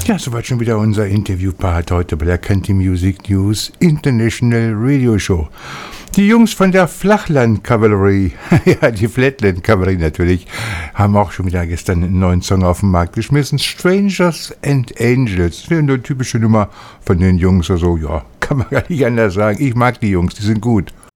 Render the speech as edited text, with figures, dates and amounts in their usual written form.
Ja, soweit schon wieder unser Interviewpart heute bei der Country Music News International Radio Show. Die Jungs von der Flachland Cavalry, ja, die Flatland Cavalry natürlich, haben auch schon wieder gestern einen neuen Song auf den Markt geschmissen. Strangers and Angels. Das wäre eine typische Nummer von den Jungs. Also, ja, kann man gar nicht anders sagen. Ich mag die Jungs, die sind gut.